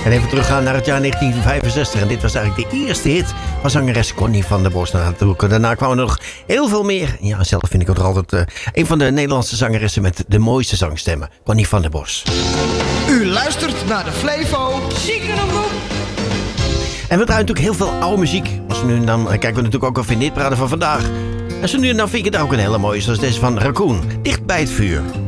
En even teruggaan naar het jaar 1965. En dit was eigenlijk de eerste hit van zangeres Connie van der Bos. Daarna kwamen er nog heel veel meer. Ja, zelf vind ik het altijd een van de Nederlandse zangeressen met de mooiste zangstemmen. Connie van der Bos. U luistert naar de Flevo Ziekenroep. En we draaien natuurlijk heel veel oude muziek. Maar zo nu en dan kijken we natuurlijk ook of in dit praten van vandaag. En zo nu en dan vind ik het ook een hele mooie, zoals deze van Raccoon. Dicht bij het vuur.